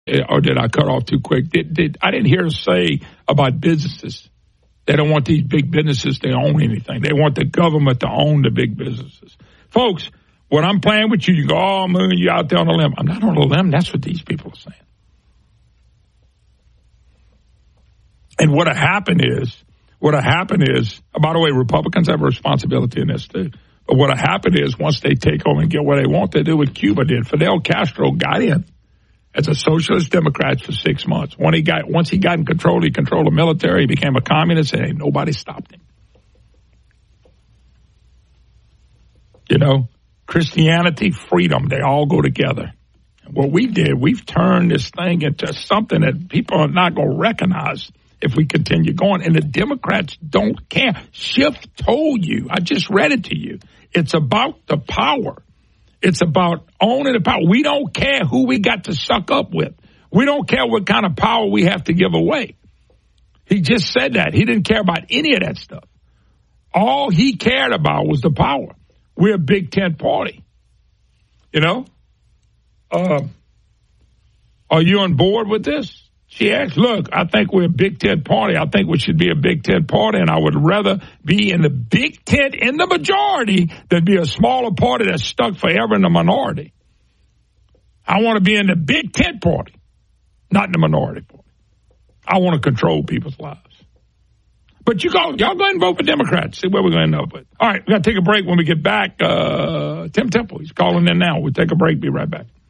Or did I cut off too quick? I didn't hear her say about businesses. They don't want these big businesses to own anything. They want the government to own the big businesses. Folks, when I'm playing with you, you go, oh, Moon, you're out there on a limb. I'm not on a limb. That's what these people are saying. And what'll happen is, by the way, Republicans have a responsibility in this too. But what'll happen is once they take over and get what they want, they do what Cuba did. Fidel Castro got in as a socialist Democrat for 6 months. Once he got in control, he controlled the military, he became a communist, and ain't nobody stopped him. You know, Christianity, freedom, they all go together. And what we did, we've turned this thing into something that people are not going to recognize if we continue going. And the Democrats don't care. Schiff told you, I just read it to you, it's about the power. It's about owning the power. We don't care who we got to suck up with. We don't care what kind of power we have to give away. He just said that. He didn't care about any of that stuff. All he cared about was the power. We're a Big Tent party. You know? Are you on board with this? She asked, look, I think we're a Big Tent party. I think we should be a Big Tent party, and I would rather be in the Big Tent in the majority than be a smaller party that's stuck forever in the minority. I want to be in the Big Tent party, not in the minority party. I want to control people's lives. But y'all go ahead and vote for Democrats. See where we're going to end up with. All right, we got to take a break. When we get back, Tim Temple, he's calling in now. We'll take a break. Be right back.